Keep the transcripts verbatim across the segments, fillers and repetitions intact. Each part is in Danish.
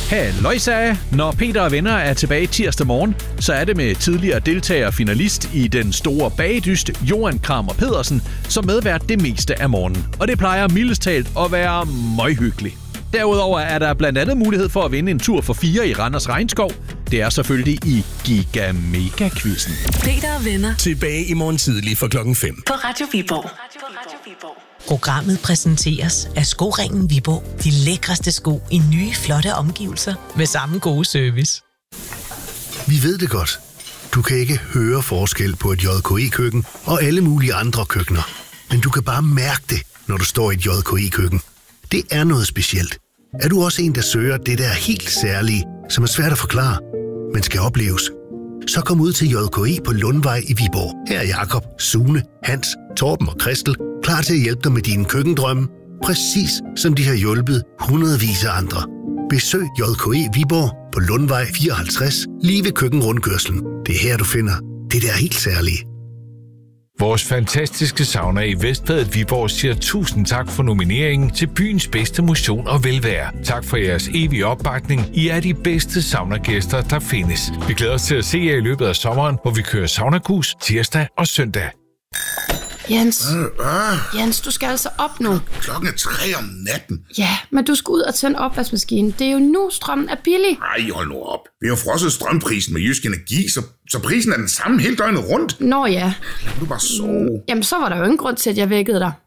Halløjsa! Når Peter og venner er tilbage tirsdag morgen, så er det med tidligere deltager og finalist i den store bagedyst, Johan Kramer Pedersen, som medvært det meste af morgenen. Og det plejer mildest talt at være møghyggeligt. Derudover er der blandt andet mulighed for at vinde en tur for fire i Randers Regnskov. Det er selvfølgelig i Giga Mega Quizzen. Peter og venner. Tilbage i morgen tidlig for klokken fem. På Radio Viborg. Programmet præsenteres af Skoringen Viborg. De lækreste sko i nye, flotte omgivelser med samme gode service. Vi ved det godt. Du kan ikke høre forskel på et J K E-køkken og alle mulige andre køkkener. Men du kan bare mærke det, når du står i et J K E-køkken. Det er noget specielt. Er du også en, der søger det der helt særlige, som er svært at forklare, men skal opleves? Så kom ud til J K E på Lundvej i Viborg. Her er Jakob, Sune, Hans, Torben og Christel klar til at hjælpe dig med dine køkkendrømme, præcis som de har hjulpet hundredvis af andre. Besøg J K E Viborg på Lundvej fireoghalvtreds, lige ved køkkenrundkørslen. Det er her, du finder det der helt særlige. Vores fantastiske sauna i Vestbadet Viborg siger tusind tak for nomineringen til byens bedste motion og velvære. Tak for jeres evige opbakning. I er de bedste saunagæster, der findes. Vi glæder os til at se jer i løbet af sommeren, hvor vi kører saunakus tirsdag og søndag. Jens, Jens, du skal altså op nu. Klokken er tre om natten. Ja, men du skal ud og tænde opvaskemaskinen. Det er jo nu, strømmen er billig. Ej, hold nu op. Vi har frosset strømprisen med Jysk Energi, så, så prisen er den samme hele døgnet rundt. Nå ja. Lad du bare sove. Jamen, så var der jo ingen grund til, at jeg vækkede dig.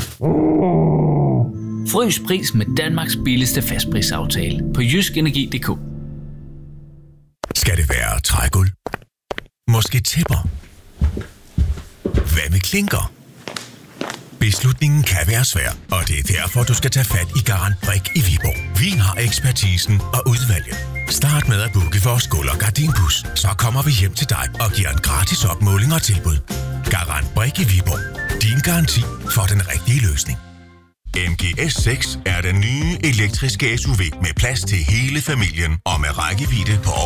Frys pris med Danmarks billigste fastprisaftale på jysk energi punktum d k. Skal det være trægulv? Måske tæpper? Hvad med klinker? Beslutningen kan være svær, og det er derfor, du skal tage fat i Garant Brik i Viborg. Vi har ekspertisen og udvalget. Start med at booke vores gulv- og gardinbus. Så kommer vi hjem til dig og giver en gratis opmåling og tilbud. Garant Brik i Viborg. Din garanti for den rigtige løsning. M G S seks er den nye elektriske S U V med plads til hele familien og med rækkevidde på